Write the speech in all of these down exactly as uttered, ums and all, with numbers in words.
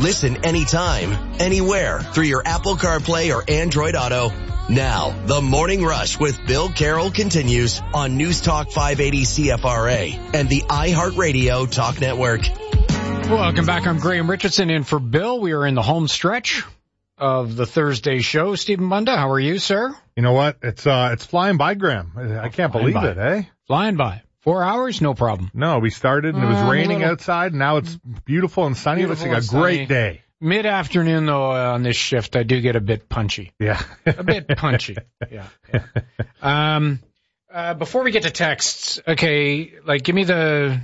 Listen anytime, anywhere through your Apple CarPlay or Android Auto. Now, the Morning Rush with Bill Carroll continues on News Talk five eighty C F R A and the iHeartRadio Talk Network. Welcome back. I'm Graham Richardson in for Bill. We are in the home stretch of the Thursday show. Stephen Munda, how are you, sir? You know what? It's uh, it's flying by, Graham. I can't Flying believe by. it, eh? Flying by. Four hours, no problem. No, we started and it was Uh, raining little- outside, and now it's beautiful and sunny. Beautiful It looks like a and great sunny. day. Mid-afternoon, though, uh, on this shift, I do get a bit punchy. Yeah. A bit punchy. Yeah. yeah. Um, uh, before we get to texts, okay, like, give me the,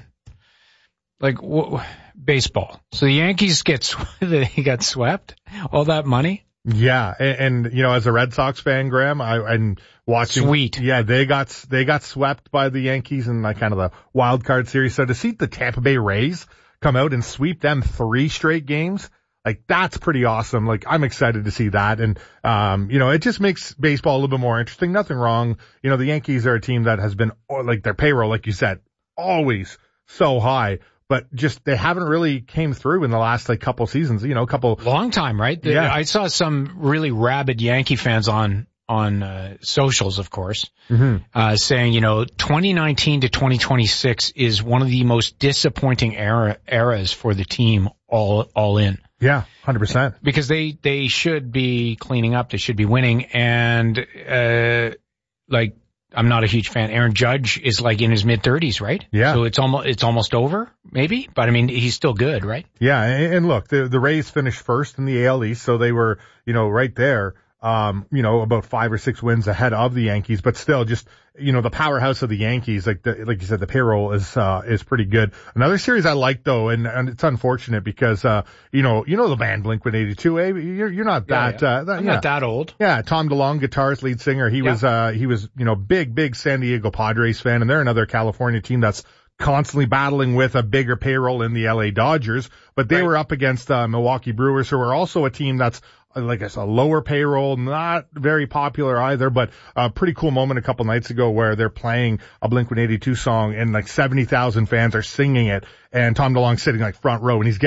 like, w- baseball. So the Yankees get, sw- they got swept? All that money? Yeah, and, and you know, as a Red Sox fan, Graham, I and watching, Sweet. Yeah, they got they got swept by the Yankees in like kind of the wild card series. So to see the Tampa Bay Rays come out and sweep them three straight games, like that's pretty awesome. Like I'm excited to see that, and um, you know, it just makes baseball a little bit more interesting. Nothing wrong, you know. The Yankees are a team that has been like their payroll, like you said, always so high. But just they haven't really came through in the last like couple seasons. You know, a couple Long time, right? The, Yeah. I saw some really rabid Yankee fans on on uh, socials, of course, Mhm. uh, saying, you know, twenty nineteen to twenty twenty-six is one of the most disappointing era, eras for the team all all in. Yeah, one hundred percent. Because they, they should be cleaning up, they should be winning, and uh like I'm not a huge fan. Aaron Judge is like in his mid thirties, right? Yeah. So it's almost it's almost over, maybe. But I mean, he's still good, right? Yeah, and, and look, the the Rays finished first in the A L East, so they were, you know, right there, um, you know, about five or six wins ahead of the Yankees, but still just, you know, the powerhouse of the Yankees, like the, like you said, the payroll is, uh, is pretty good. Another series I like though, and, and it's unfortunate because, uh, you know, you know the band Blink one eighty-two, eh? You're, you're not Yeah, that, yeah. uh, that, I'm yeah. not that old. Yeah, Tom DeLonge, guitarist, lead singer. He Yeah. was, uh, he was, you know, big, big San Diego Padres fan, and they're another California team that's constantly battling with a bigger payroll in the L A Dodgers, but they Right. were up against, uh, Milwaukee Brewers, who are also a team that's, uh, like I said, a lower payroll, not very popular either, but a pretty cool moment a couple nights ago where they're playing a Blink one eighty-two song and like seventy thousand fans are singing it, and Tom DeLonge's sitting like front row, and he's getting